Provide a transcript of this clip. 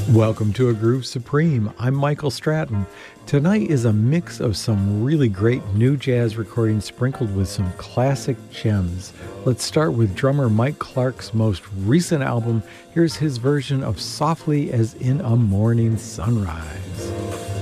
Welcome to A Groove Supreme. I'm Michael Stratton. Tonight is a mix of some really great new jazz recordings sprinkled with some classic gems. Let's start with drummer Mike Clark's most recent album. Here's his version of Softly as in a Morning Sunrise.